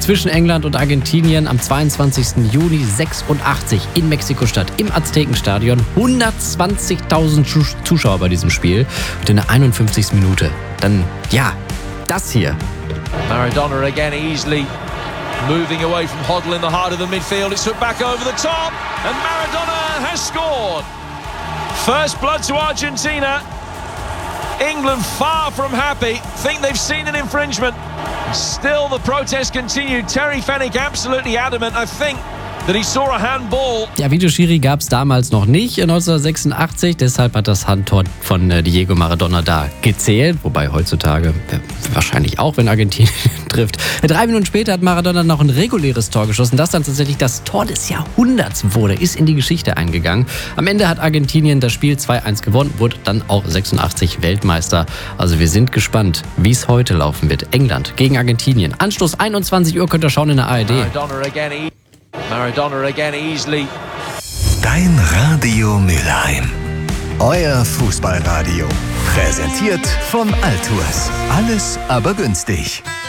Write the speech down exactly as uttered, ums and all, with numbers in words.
zwischen England und Argentinien am zweiundzwanzigsten Juni sechsundachtzig in Mexiko-Stadt im Aztekenstadion. hundertzwanzigtausend Zuschauer bei diesem Spiel. Und in der einundfünfzigsten Minute dann, ja, das hier. Maradona again easily moving away from Hoddle in the heart of the midfield. It's put back over the top and Maradona has scored. First blood to Argentina. England far from happy. Think they've seen an infringement. Still the protest continued. Terry Fenwick absolutely adamant. I think that he saw a handball. Ja, Videoschiri gab es damals noch nicht, neunzehnhundertsechsundachtzig. Deshalb hat das Handtor von äh, Diego Maradona da gezählt. Wobei heutzutage äh, wahrscheinlich auch, wenn Argentinien trifft. Drei Minuten später hat Maradona noch ein reguläres Tor geschossen. Das dann tatsächlich das Tor des Jahrhunderts wurde, ist in die Geschichte eingegangen. Am Ende hat Argentinien das Spiel zwei eins gewonnen, wurde dann auch sechsundachtzig Weltmeister. Also wir sind gespannt, wie es heute laufen wird. England gegen Argentinien. Anstoß einundzwanzig Uhr, könnt ihr schauen in der A R D. Maradona again, e- Maradona again easily. Dein Radio Mülheim. Euer Fußballradio. Präsentiert von Altours. Alles aber günstig.